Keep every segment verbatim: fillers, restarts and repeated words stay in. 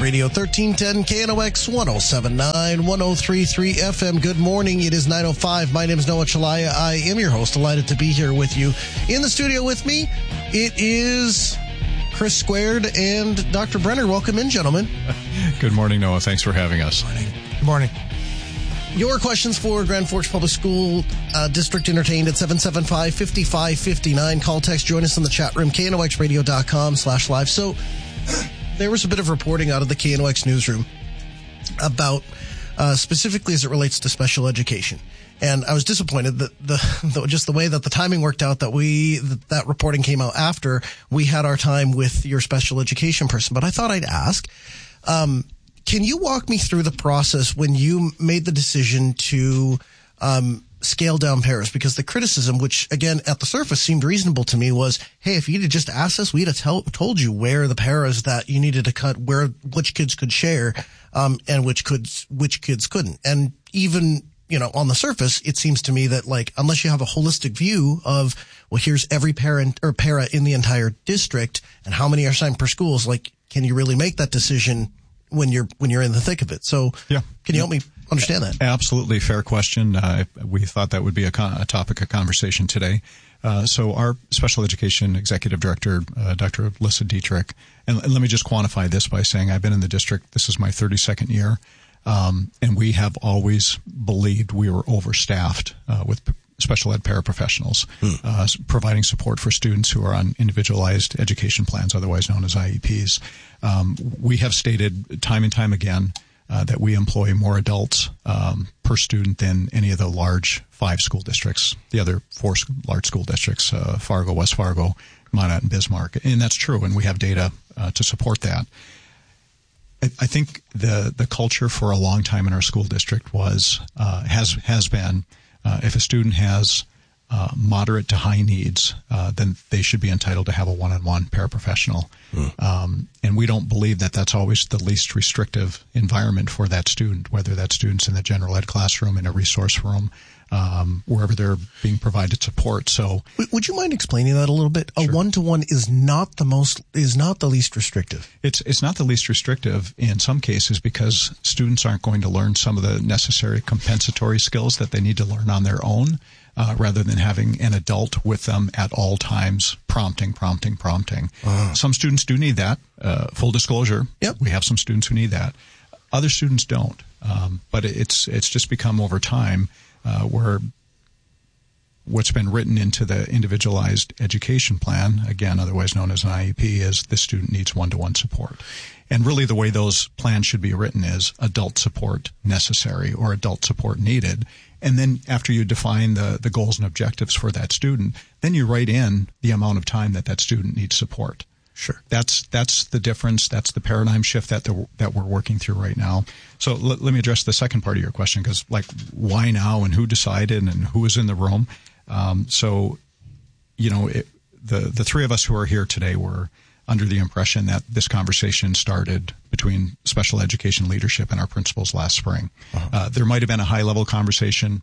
Radio, thirteen ten K N O X, one oh seven point nine, one oh three point three F M. Good morning. It is nine oh five. My name is Noah Chalaya. I am your host. Delighted to be here with you. In the studio with me, it is Chris Squared and Doctor Brenner. Welcome in, gentlemen. Good morning, Noah. Thanks for having us. Good morning. Good morning. Your questions for Grand Forks Public School uh, District Entertained at seven seven five, five five five nine. Call, text, join us in the chat room, K N O X radio dot com slash live. So there was a bit of reporting out of the K N O X newsroom about uh, specifically as it relates to special education. And I was disappointed that the, the just the way that the timing worked out, that we that, that reporting came out after we had our time with your special education person. But I thought I'd ask, um, can you walk me through the process when you made the decision to um, scale down paras? Because the criticism, which again at the surface seemed reasonable to me, was, hey, if you'd have just asked us, we'd have tell, told you where the paras that you needed to cut, where which kids could share, um, and which could which kids couldn't. And even, you know, on the surface, it seems to me that, like, unless you have a holistic view of, well, here's every parent or para in the entire district and how many are assigned per schools, like, can you really make that decision when you're when you're in the thick of it? So yeah. Can you help me understand that? Absolutely. Fair question. Uh, we thought that would be a, con- a topic of conversation today. Uh, so our special education executive director, uh, Doctor Lissa Dietrich, and, and let me just quantify this by saying I've been in the district. This is my thirty-second year. Um, and we have always believed we were overstaffed uh, with p- special ed paraprofessionals, hmm. uh, providing support for students who are on individualized education plans, otherwise known as I E Ps. Um, we have stated time and time again uh, that we employ more adults um, per student than any of the large five school districts, the other four sc- large school districts, uh, Fargo, West Fargo, Minot, and Bismarck. And that's true, and we have data uh, to support that. I think the the culture for a long time in our school district was uh, has has been uh, if a student has uh, moderate to high needs, uh, then they should be entitled to have a one-on-one paraprofessional. Mm. Um, and we don't believe that that's always the least restrictive environment for that student, whether that student's in the general ed classroom, in a resource room, um, wherever they're being provided support. So, would you mind explaining that a little bit? Sure. A one-to-one is not the most is not the least restrictive. It's it's not the least restrictive in some cases because students aren't going to learn some of the necessary compensatory skills that they need to learn on their own, uh, rather than having an adult with them at all times, prompting, prompting, prompting. Uh-huh. Some students do need that. Uh, full disclosure, yep. We have some students who need that. Other students don't. Um, but it's it's just become over time. Uh, where what's been written into the individualized education plan, again, otherwise known as an I E P, is the student needs one-to-one support. And really the way those plans should be written is adult support necessary or adult support needed. And then after you define the, the goals and objectives for that student, then you write in the amount of time that that student needs support. Sure. That's that's the difference. That's the paradigm shift that the, that we're working through right now. So l- let me address the second part of your question, because, like, why now and who decided and who was in the room? Um, so, you know, it, the the three of us who are here today were under the impression that this conversation started between special education leadership and our principals last spring. Uh-huh. Uh, there might have been a high-level conversation.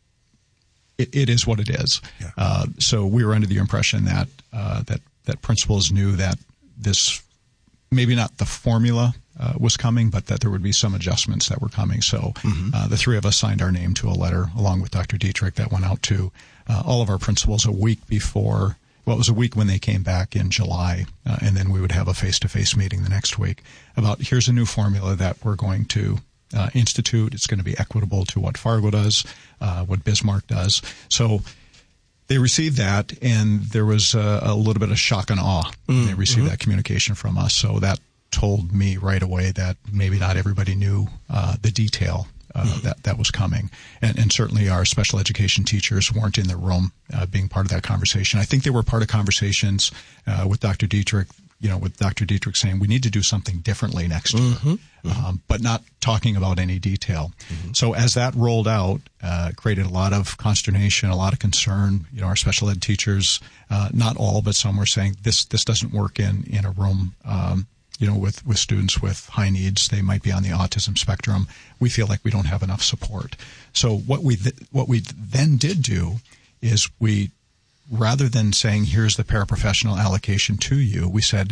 It, it is what it is. Yeah. Uh, so we were under the impression that uh, that that principals knew that this, maybe not the formula uh, was coming, but that there would be some adjustments that were coming. So mm-hmm. uh, the three of us signed our name to a letter along with Doctor Dietrich that went out to uh, all of our principals a week before, well, it was a week when they came back in July, uh, and then we would have a face-to-face meeting the next week about, here's a new formula that we're going to uh, institute. It's going to be equitable to what Fargo does, uh, what Bismarck does. So they received that, and there was a, a little bit of shock and awe when mm-hmm. they received that communication from us. So that told me right away that maybe not everybody knew uh, the detail uh, mm-hmm. that, that was coming. And, and certainly our special education teachers weren't in the room uh, being part of that conversation. I think they were part of conversations uh, with Doctor Dietrich, you know, with Doctor Dietrich saying we need to do something differently next year, mm-hmm. Mm-hmm. Um, but not talking about any detail. Mm-hmm. So as that rolled out, uh, created a lot of consternation, a lot of concern. You know, our special ed teachers, uh, not all, but some were saying this this doesn't work in in a room. Um, you know, with with students with high needs, they might be on the autism spectrum. We feel like we don't have enough support. So what we th- what we then did do is we, rather than saying here's the paraprofessional allocation to you, we said,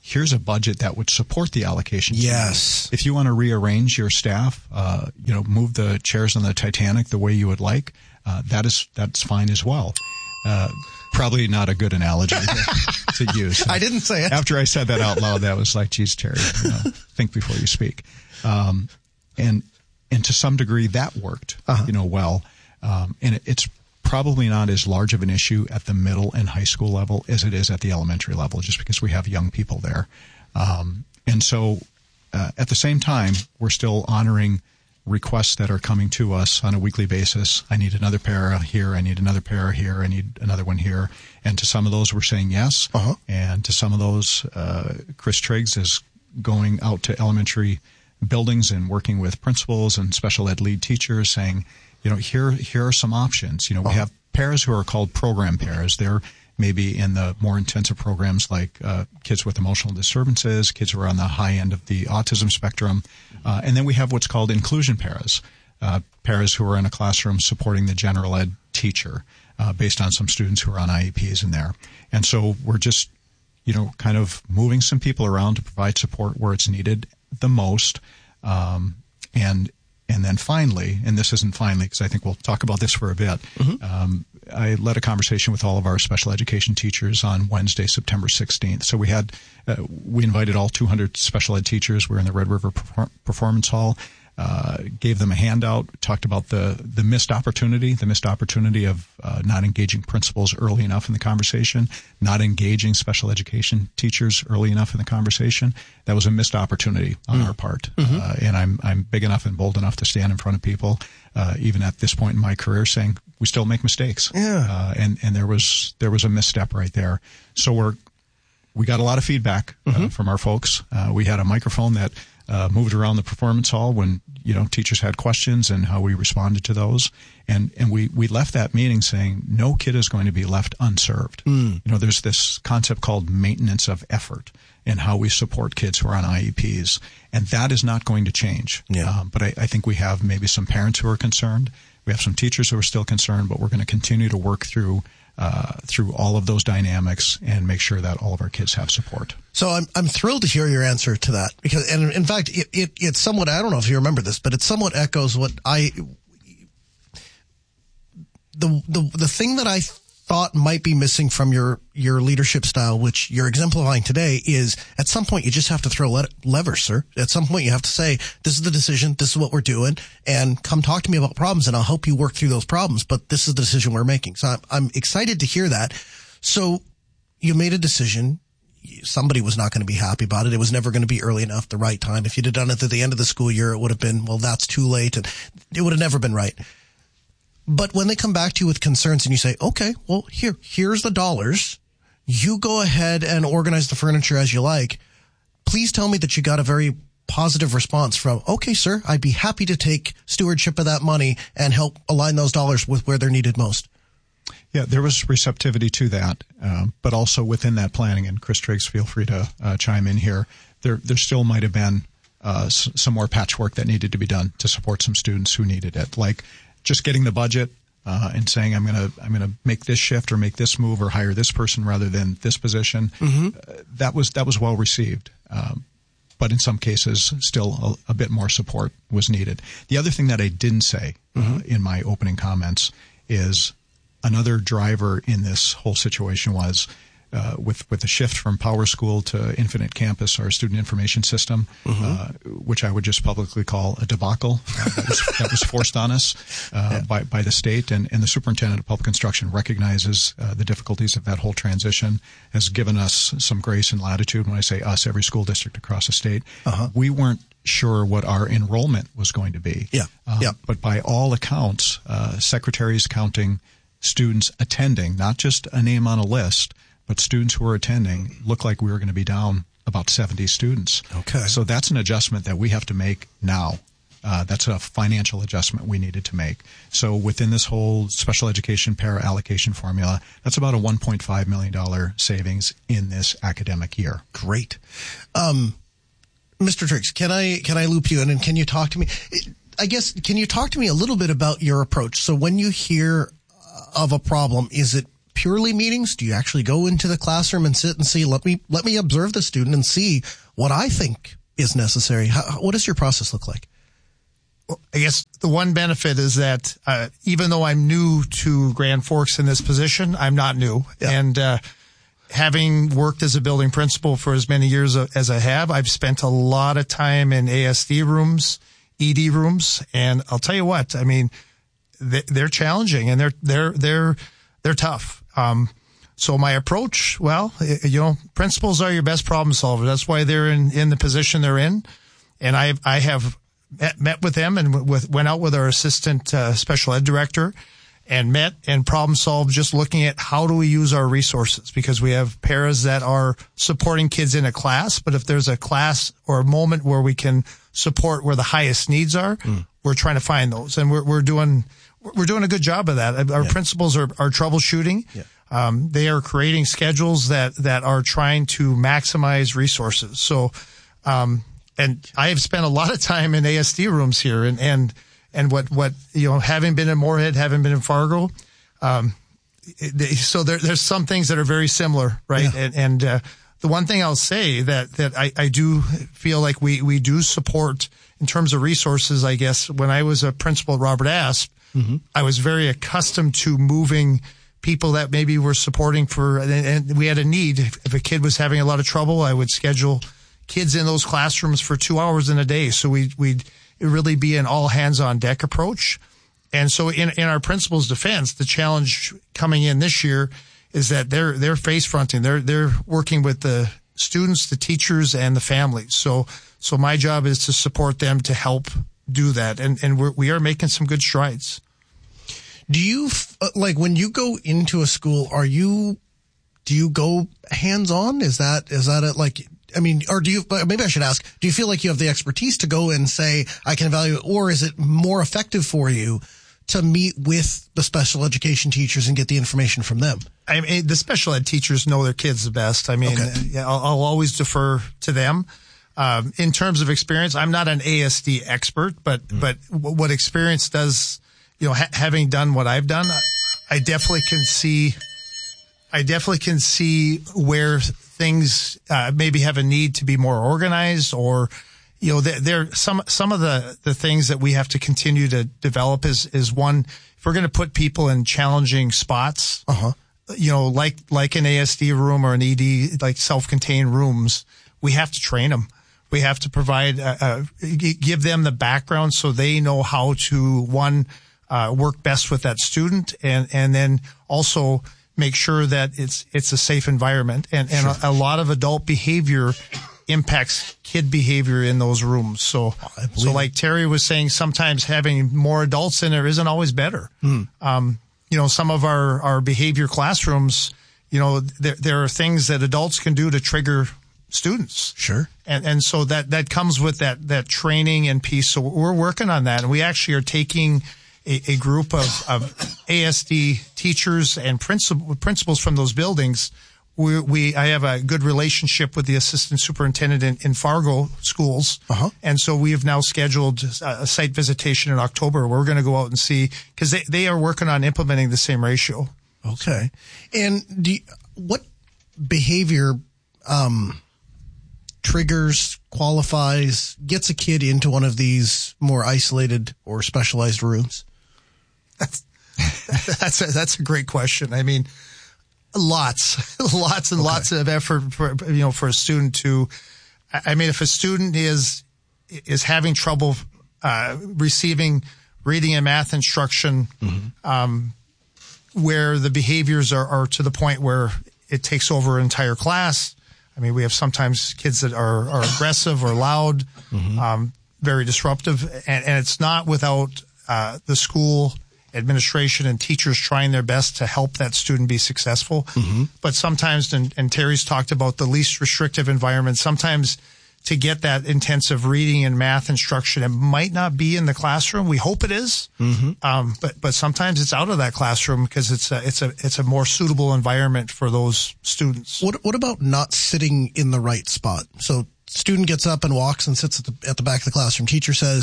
here's a budget that would support the allocation. Yes. If you want to rearrange your staff, uh, you know, move the chairs on the Titanic the way you would like, uh, that is, that's fine as well. Uh, probably not a good analogy to, to use. I didn't say it. After I said that out loud, that was like, geez, Terry, you know, think before you speak. Um, and, and to some degree that worked, uh-huh. you know, well. Um, and it, it's probably not as large of an issue at the middle and high school level as it is at the elementary level, just because we have young people there. Um, and so uh, at the same time, we're still honoring requests that are coming to us on a weekly basis. I need another para here. I need another para here. I need another one here. And to some of those, we're saying yes. Uh-huh. And to some of those, uh, Chris Triggs is going out to elementary buildings and working with principals and special ed lead teachers saying, you know, here, here are some options. You know, we Uh-huh. have paras who are called program paras. They're maybe in the more intensive programs like uh, kids with emotional disturbances, kids who are on the high end of the autism spectrum. Uh, and then we have what's called inclusion paras, uh, paras who are in a classroom supporting the general ed teacher uh, based on some students who are on I E Ps in there. And so we're just, you know, kind of moving some people around to provide support where it's needed the most. Um, and And then finally, and this isn't finally because I think we'll talk about this for a bit, mm-hmm. um, I led a conversation with all of our special education teachers on Wednesday, September sixteenth. So we had, uh, we invited all two hundred special ed teachers. We're in the Red River Perform- Performance Hall, uh, gave them a handout, talked about the, the missed opportunity, the missed opportunity of uh, not engaging principals early enough in the conversation, not engaging special education teachers early enough in the conversation. That was a missed opportunity on mm. our part. Mm-hmm. Uh, and I'm, I'm big enough and bold enough to stand in front of people, uh, even at this point in my career, saying we still make mistakes. Yeah. Uh, and, and there was, there was a misstep right there. So we're, we got a lot of feedback mm-hmm. uh, from our folks. Uh, we had a microphone that uh, moved around the performance hall when, you know, teachers had questions and how we responded to those. And, and we, we left that meeting saying no kid is going to be left unserved. Mm. You know, there's this concept called maintenance of effort and how we support kids who are on I E Ps. And that is not going to change. Yeah. Um, but I, I think we have maybe some parents who are concerned. We have some teachers who are still concerned, but we're going to continue to work through Uh, through all of those dynamics and make sure that all of our kids have support. So I'm I'm thrilled to hear your answer to that because, and in fact, it, it it's somewhat, I don't know if you remember this, but it somewhat echoes what I, the the the thing that I thought might be missing from your your leadership style, which you're exemplifying today, is at some point you just have to throw le- levers, sir. At some point you have to say, this is the decision, this is what we're doing, and come talk to me about problems, and I'll help you work through those problems. But this is the decision we're making. So I'm, I'm excited to hear that. So you made a decision. Somebody was not going to be happy about it. It was never going to be early enough, the right time. If you'd have done it at the end of the school year, it would have been, well, that's too late, and it would have never been right. But when they come back to you with concerns and you say, okay, well, here, here's the dollars. You go ahead and organize the furniture as you like. Please tell me that you got a very positive response from, okay, sir, I'd be happy to take stewardship of that money and help align those dollars with where they're needed most. Yeah, there was receptivity to that, um, but also within that planning, and Chris Triggs, feel free to uh, chime in here, there there still might have been uh, s- some more patchwork that needed to be done to support some students who needed it, like just getting the budget uh, and saying I'm gonna I'm gonna make this shift or make this move or hire this person rather than this position. Mm-hmm. Uh, that was that was well received, um, but in some cases still a, a bit more support was needed. The other thing that I didn't say mm-hmm. uh, in my opening comments is another driver in this whole situation was uh, with with the shift from Power School to Infinite Campus, our student information system, mm-hmm. uh, which I would just publicly call a debacle uh, that, was, that was forced on us uh, yeah. by by the state, and, and the superintendent of public instruction recognizes uh, the difficulties of that whole transition, has given us some grace and latitude. When I say us, every school district across the state, uh-huh. we weren't sure what our enrollment was going to be. Yeah, um, yeah. But by all accounts, uh, secretaries counting students attending, not just a name on a list, but students who are attending, look like we were going to be down about seventy students. Okay. So that's an adjustment that we have to make now. Uh, that's a financial adjustment we needed to make. So within this whole special education para allocation formula, that's about a one point five million dollars savings in this academic year. Great. Um, Mister Triggs, can I, can I loop you in and can you talk to me? I guess, can you talk to me a little bit about your approach? So when you hear of a problem, is it purely meetings? Do you actually go into the classroom and sit and see, let me, let me observe the student and see what I think is necessary? How, what does your process look like? I guess the one benefit is that uh, even though I'm new to Grand Forks in this position, I'm not new. Yeah. And uh, having worked as a building principal for as many years as I have, I've spent a lot of time in A S D rooms, E D rooms, and I'll tell you what, I mean, they're challenging and they're they're they're they're tough. Um, so my approach, well, you know, principals are your best problem solver. That's why they're in in the position they're in, and I I have. Met, met with them and with, went out with our assistant uh, special ed director and met and problem solved just looking at how do we use our resources, because we have paras that are supporting kids in a class, but if there's a class or a moment where we can support where the highest needs are, mm. we're trying to find those, and we're we're doing we're doing a good job of that. Our yeah. principals are, are troubleshooting. Yeah. Um, they are creating schedules that that are trying to maximize resources. So. Um, And I have spent a lot of time in A S D rooms here, and, and, and what, what, you know, having been in Moorhead, having been in Fargo, um, it, so there, there's some things that are very similar, right? Yeah. And, and, uh, the one thing I'll say that, that I, I do feel like we, we do support in terms of resources, I guess, when I was a principal at Robert Asp, mm-hmm. I was very accustomed to moving people that maybe were supporting for, and, and we had a need. If a kid was having a lot of trouble, I would schedule kids in those classrooms for two hours in a day. So we, we'd really be an all hands on deck approach. And so in, in our principal's defense, the challenge coming in this year is that they're, they're face fronting. They're, they're working with the students, the teachers, and the families. So, so my job is to support them to help do that. And, and we're, we are making some good strides. Do you, like, when you go into a school, are you, do you go hands on? Is that, is that it? Like, I mean, or do you, maybe I should ask, do you feel like you have the expertise to go and say, I can evaluate, or is it more effective for you to meet with the special education teachers and get the information from them? I mean, the special ed teachers know their kids the best. I mean, okay. I'll, I'll always defer to them. Um, in terms of experience, I'm not an A S D expert, but, mm. but what experience does, you know, ha- having done what I've done, I definitely can see, I definitely can see where things uh, maybe have a need to be more organized, or, you know, there, there some some of the the things that we have to continue to develop is is one, if we're going to put people in challenging spots, uh-huh. you know, like like an A S D room or an E D, like self-contained rooms, we have to train them. We have to provide uh, uh, give them the background so they know how to one uh, work best with that student, and and then also make sure that it's it's a safe environment, and and sure. a, a lot of adult behavior impacts kid behavior in those rooms. So so like Terry was saying, sometimes having more adults in there isn't always better. Hmm. Um, you know, some of our our behavior classrooms, you know, there there are things that adults can do to trigger students. Sure. And and so that that comes with that that training and piece. So we're working on that, and we actually are taking A, a group of, of A S D teachers and principal, principals from those buildings. We, we, I have a good relationship with the assistant superintendent in, in Fargo schools. Uh-huh. And so we have now scheduled a, a site visitation in October. We're going to go out and see, because they, they are working on implementing the same ratio. Okay. And do you, what behavior, um, triggers, qualifies, gets a kid into one of these more isolated or specialized rooms? That's that's a, that's a great question. I mean, lots, lots and okay. lots of effort for, you know, for a student to, I mean, if a student is, is having trouble, uh, receiving reading and math instruction, mm-hmm. um, where the behaviors are, are to the point where it takes over an entire class. I mean, we have sometimes kids that are, are aggressive or loud, mm-hmm. um, very disruptive, and, and it's not without, uh, the school administration and teachers trying their best to help that student be successful. Mm-hmm. But sometimes, and, and Terry's talked about the least restrictive environment, sometimes to get that intensive reading and math instruction, it might not be in the classroom. We hope it is. Mm-hmm. Um, but, but sometimes it's out of that classroom because it's a, it's a, it's a more suitable environment for those students. What, what about not sitting in the right spot? So student gets up and walks and sits at the, at the back of the classroom. Teacher says,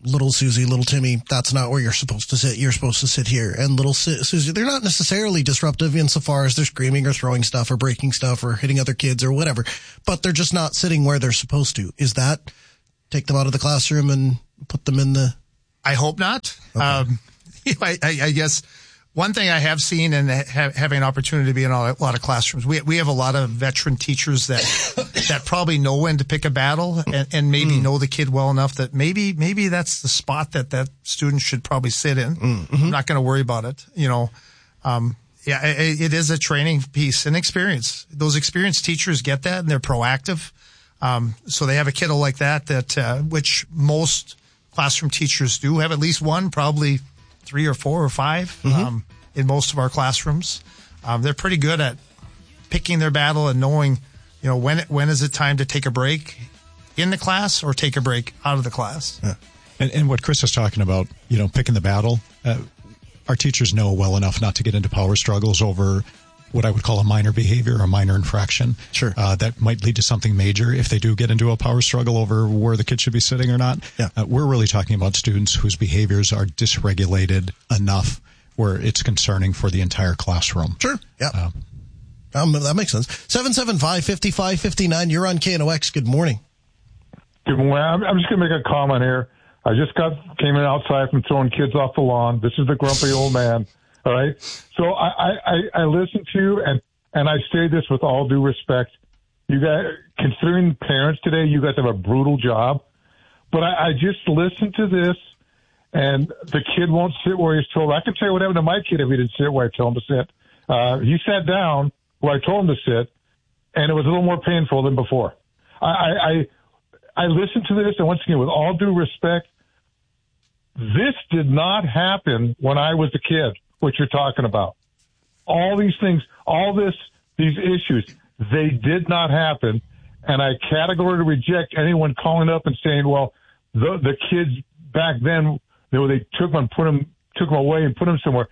little Susie, little Timmy, that's not where you're supposed to sit. You're supposed to sit here. And little Su- Susie, they're not necessarily disruptive insofar as they're screaming or throwing stuff or breaking stuff or hitting other kids or whatever, but they're just not sitting where they're supposed to. Is that take them out of the classroom and put them in the... I hope not. Okay. Um, I, I, I guess one thing I have seen and ha- having an opportunity to be in a lot of classrooms, we we have a lot of veteran teachers that that probably know when to pick a battle and, and maybe mm. know the kid well enough that maybe maybe that's the spot that that student should probably sit in. Mm-hmm. I'm not going to worry about it. You know, um, yeah, it, it is a training piece and experience. Those experienced teachers get that and they're proactive. Um, so they have a kiddo like that that uh, which most classroom teachers do have at least one, probably three or four or five mm-hmm. um, in most of our classrooms. Um, they're pretty good at picking their battle and knowing, you know, when when is it time to take a break in the class or take a break out of the class. Yeah. And, and what Chris is talking about, you know, picking the battle, uh, our teachers know well enough not to get into power struggles over what I would call a minor behavior or a minor infraction. Sure. Uh, that might lead to something major if they do get into a power struggle over where the kid should be sitting or not. Yeah. Uh, we're really talking about students whose behaviors are dysregulated enough where it's concerning for the entire classroom. Sure. Yeah. Uh, um, that makes sense. seven seven five, five five five nine. You're on K N O X. Good morning. Good morning. I'm, I'm just going to make a comment here. I just got came in outside from throwing kids off the lawn. This is the grumpy old man. All right. So I, I, I listen to you, and, and I say this with all due respect. You guys, considering parents today, you guys have a brutal job. But I, I just listen to this, and the kid won't sit where he's told. I can tell you what happened to my kid if he didn't sit where I told him to sit. Uh, he sat down where I told him to sit, and it was a little more painful than before. I, I, I, I listened to this, and once again, with all due respect, this did not happen when I was a kid. What you're talking about. All these things, all this, these issues, they did not happen. And I categorically reject anyone calling up and saying, well, the, the kids back then, they, they took them and put them, took them away and put them somewhere.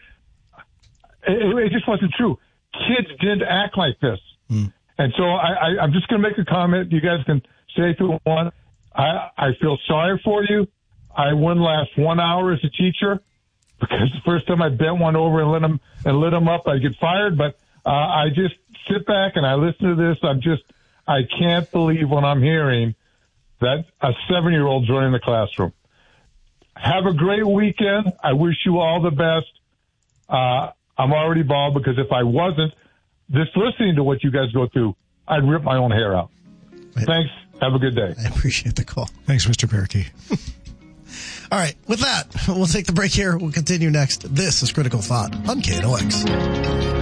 It, it just wasn't true. Kids didn't act like this. Mm. And so I, I, I'm just going to make a comment. You guys can say if you want. I, I feel sorry for you. I wouldn't last one hour as a teacher. Because the first time I bent one over and lit them and lit them up, I'd get fired. But uh, I just sit back and I listen to this. I'm just, I can't believe what I'm hearing that a seven-year-old joining the classroom. Have a great weekend. I wish you all the best. Uh, I'm already bald because if I wasn't, just listening to what you guys go through, I'd rip my own hair out. Right. Thanks. Have a good day. I appreciate the call. Thanks, Mister Berkey. All right, with that, we'll take the break here. We'll continue next. This is Critical Thought on K N O X.